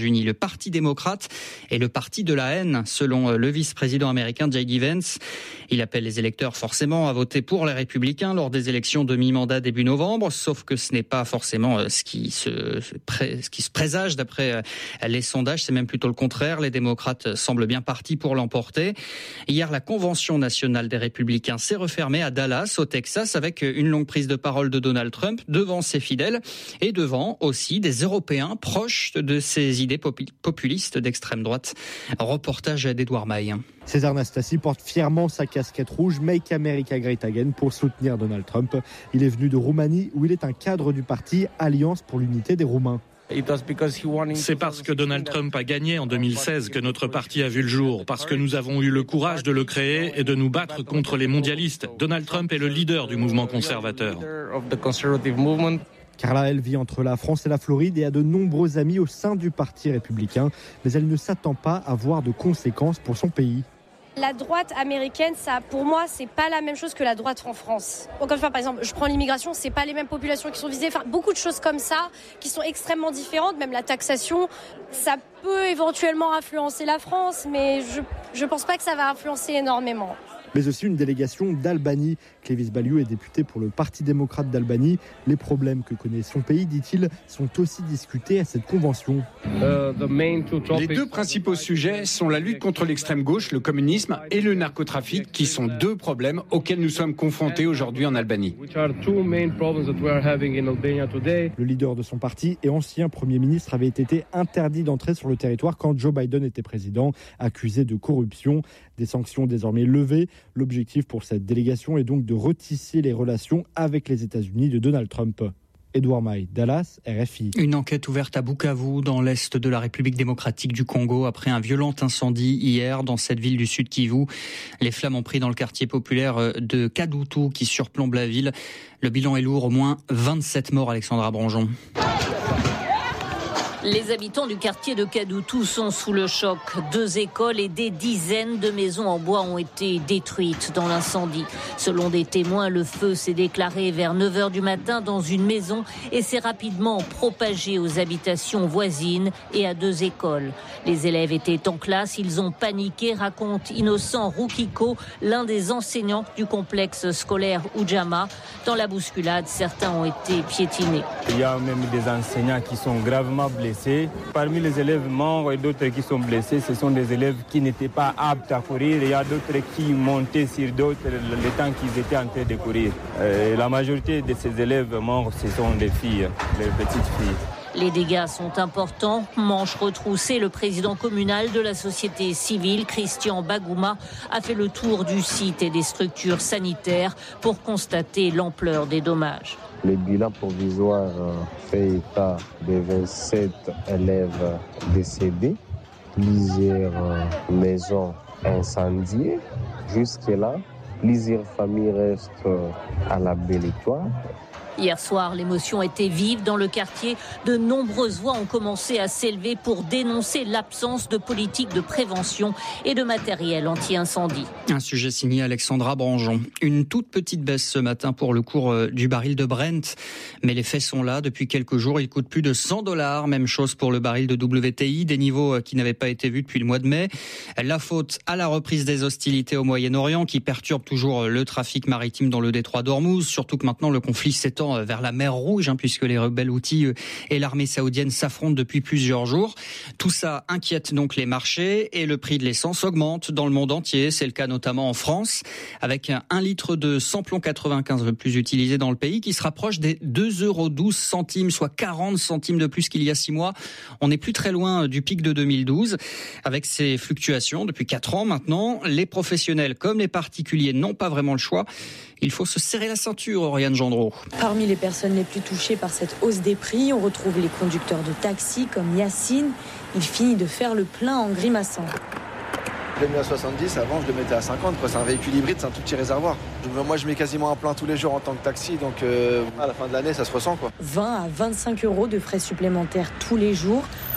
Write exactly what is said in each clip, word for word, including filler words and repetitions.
États-Unis. Le Parti démocrate est le parti de la haine, selon le vice-président américain J D Vance. Il appelle les électeurs forcément à voter pour les républicains lors des élections de mi-mandat début novembre, sauf que ce n'est pas forcément ce qui se, ce qui se présage d'après les sondages, c'est même plutôt le contraire. Les démocrates semblent bien partis pour l'emporter. Hier, la convention nationale des républicains s'est refermée à Dallas, au Texas, avec une longue prise de parole de Donald Trump devant ses fidèles et devant aussi des Européens proches de ces idées populistes d'extrême droite. Reportage d'Edouard Maille. César Nastasi porte fièrement sa casquette rouge Make America Great Again pour soutenir Donald Trump. Il est venu de Roumanie où il est un cadre du parti Alliance pour l'unité des Roumains. C'est parce que Donald Trump a gagné en deux mille seize que notre parti a vu le jour, parce que nous avons eu le courage de le créer et de nous battre contre les mondialistes. Donald Trump est le leader du mouvement conservateur. Carla, elle vit entre la France et la Floride et a de nombreux amis au sein du Parti républicain, mais elle ne s'attend pas à voir de conséquences pour son pays. La droite américaine, ça, pour moi, c'est pas la même chose que la droite en France. Encore une fois, par exemple, je prends l'immigration, c'est pas les mêmes populations qui sont visées. Enfin, beaucoup de choses comme ça qui sont extrêmement différentes. Même la taxation, ça peut éventuellement influencer la France, mais je je pense pas que ça va influencer énormément. Mais aussi une délégation d'Albanie. Clévis Baliou est député pour le Parti démocrate d'Albanie. Les problèmes que connaît son pays, dit-il, sont aussi discutés à cette convention. Les deux principaux sujets sont la lutte contre l'extrême gauche, le communisme et le narcotrafic, qui sont deux problèmes auxquels nous sommes confrontés aujourd'hui en Albanie. Le leader de son parti et ancien Premier ministre avait été interdit d'entrer sur le territoire quand Joe Biden était président, accusé de corruption. Des sanctions désormais levées. L'objectif pour cette délégation est donc de retisser les relations avec les États-Unis de Donald Trump. Edouard Maille, Dallas, R F I. Une enquête ouverte à Bukavu, dans l'est de la République démocratique du Congo, après un violent incendie hier dans cette ville du Sud Kivu. Les flammes ont pris dans le quartier populaire de Kadutu qui surplombe la ville. Le bilan est lourd, au moins vingt-sept morts, Alexandra Branjon. Les habitants du quartier de Kadutu sont sous le choc. Deux écoles et des dizaines de maisons en bois ont été détruites dans l'incendie. Selon des témoins, le feu s'est déclaré vers neuf heures du matin dans une maison et s'est rapidement propagé aux habitations voisines et à deux écoles. Les élèves étaient en classe, ils ont paniqué, raconte Innocent Rukiko, l'un des enseignants du complexe scolaire Ujamaa. Dans la bousculade, certains ont été piétinés. Il y a même des enseignants qui sont gravement blessés. Parmi les élèves morts et d'autres qui sont blessés, ce sont des élèves qui n'étaient pas aptes à courir. Il y a d'autres qui montaient sur d'autres le temps qu'ils étaient en train de courir. Et la majorité de ces élèves morts, ce sont des filles, des petites filles. Les dégâts sont importants. Manche retroussée, le président communal de la société civile, Christian Bagouma, a fait le tour du site et des structures sanitaires pour constater l'ampleur des dommages. Le bilan provisoire fait état de vingt-sept élèves décédés, plusieurs maisons incendiées. Jusque-là, plusieurs familles restent à la belle étoile. Hier soir, l'émotion était vive dans le quartier. De nombreuses voix ont commencé à s'élever pour dénoncer l'absence de politique de prévention et de matériel anti-incendie. Un sujet signé Alexandra Branjon. Une toute petite baisse ce matin pour le cours du baril de Brent. Mais les faits sont là. Depuis quelques jours, il coûte plus de cent dollars. Même chose pour le baril de W T I, des niveaux qui n'avaient pas été vus depuis le mois de mai. La faute à la reprise des hostilités au Moyen-Orient qui perturbe toujours le trafic maritime dans le détroit d'Ormuz. Surtout que maintenant, le conflit s'étend vers la mer Rouge, hein, puisque les rebelles houthis et l'armée saoudienne s'affrontent depuis plusieurs jours. Tout ça inquiète donc les marchés et le prix de l'essence augmente dans le monde entier. C'est le cas notamment en France, avec un litre de samplon quatre-vingt-quinze le plus utilisé dans le pays, qui se rapproche des deux euros douze centimes, soit quarante centimes de plus qu'il y a six mois. On n'est plus très loin du pic de deux mille douze. Avec ces fluctuations depuis quatre ans maintenant, les professionnels comme les particuliers n'ont pas vraiment le choix. Il faut se serrer la ceinture, Oriane Gendreau. Parmi les personnes les plus touchées par cette hausse des prix, on retrouve les conducteurs de taxi comme Yacine. Il finit de faire le plein en grimaçant. Je l'ai mis à soixante-dix, avant je le mettais à cinquante. C'est un véhicule hybride, c'est un tout petit réservoir. Moi je mets quasiment un plein tous les jours en tant que taxi, donc euh, à la fin de l'année ça se ressent, quoi. vingt à vingt-cinq euros de frais supplémentaires tous les jours.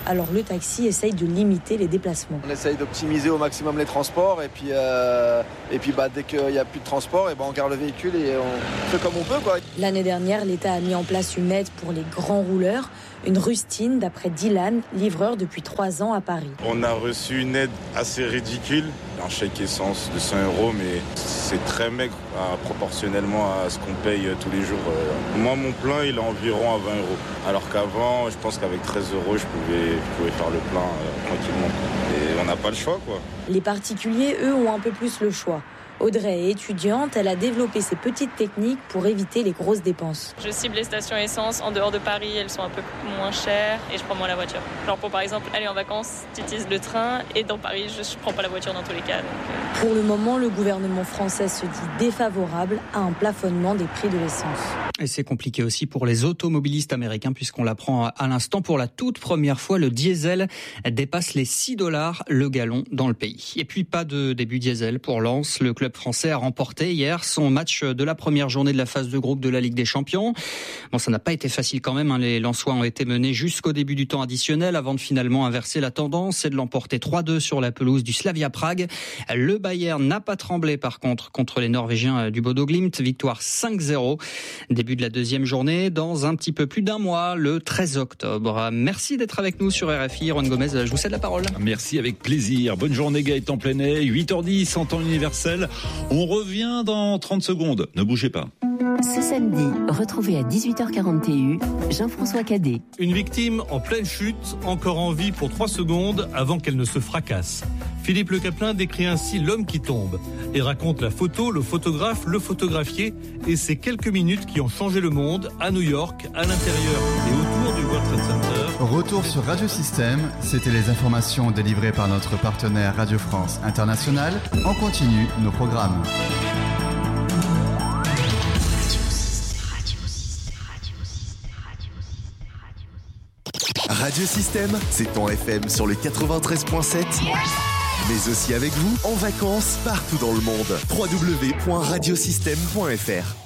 alors le taxi essaye de limiter les déplacements. On essaye d'optimiser au maximum les transports et puis, euh, et puis bah, dès qu'il n'y a plus de transport, et bah, on garde le véhicule et on fait comme on peut, quoi. L'année dernière, l'État a mis en place une aide pour les grands rouleurs, une rustine d'après Dylan, livreur depuis trois ans à Paris. On a reçu une aide assez ridicule, un chèque essence de cent euros, mais c'est très maigre hein, proportionnellement à ce qu'on paye tous les jours. Moi, mon plein, il est environ à vingt euros. Alors qu'avant, je pense qu'avec treize euros, je pouvais, je pouvais faire le plein euh, tranquillement. Et on n'a pas le choix, quoi. Les particuliers, eux, ont un peu plus le choix. Audrey est étudiante, elle a développé ses petites techniques pour éviter les grosses dépenses. Je cible les stations essence en dehors de Paris, elles sont un peu moins chères et je prends moins la voiture. Genre pour par exemple aller en vacances, tu utilises le train et dans Paris, je ne prends pas la voiture dans tous les cas. Donc... Pour le moment, le gouvernement français se dit défavorable à un plafonnement des prix de l'essence. Et c'est compliqué aussi pour les automobilistes américains puisqu'on l'apprend à l'instant. Pour la toute première fois, le diesel dépasse les six dollars le gallon dans le pays. Et puis pas de début diesel pour Lens. Le club français a remporté hier son match de la première journée de la phase de groupe de la Ligue des Champions. Bon, ça n'a pas été facile quand même. Hein. Les Lensois ont été menés jusqu'au début du temps additionnel avant de finalement inverser la tendance et de l'emporter trois deux sur la pelouse du Slavia Prague. Le Bayern n'a pas tremblé par contre contre les Norvégiens du Bodo Glimt. Victoire cinq zéro. Début de la deuxième journée dans un petit peu plus d'un mois, le treize octobre. Merci d'être avec nous sur R F I. Juan Gomez, je vous cède la parole. Merci, avec plaisir. Bonne journée Gaëtan Plenet, huit heures dix en temps universel. On revient dans trente secondes. Ne bougez pas. Ce samedi, retrouvez à dix-huit heures quarante et un Jean-François Cadet. Une victime en pleine chute, encore en vie pour trois secondes avant qu'elle ne se fracasse. Philippe Le Caplin décrit ainsi l'homme qui tombe et raconte la photo, le photographe, le photographié et ces quelques minutes qui ont changé le monde à New York, à l'intérieur et autour du World Trade Center. Retour sur Radio Système, c'était les informations délivrées par notre partenaire Radio France International. On continue nos programmes. Radio Système, c'est ton F M sur le quatre-vingt-treize virgule sept, mais aussi avec vous en vacances partout dans le monde. w w w point radiosystème point f r